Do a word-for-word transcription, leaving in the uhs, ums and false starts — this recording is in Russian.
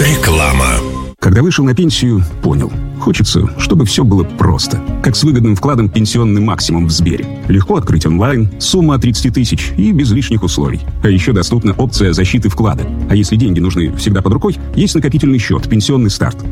Реклама. Когда вышел на пенсию, понял. Хочется, чтобы все было просто. Как с выгодным вкладом «Пенсионный максимум» в Сбере. Легко открыть онлайн, сумма от тридцати тысяч и без лишних условий. А еще доступна опция защиты вклада. А если деньги нужны всегда под рукой, есть накопительный счет «Пенсионный старт».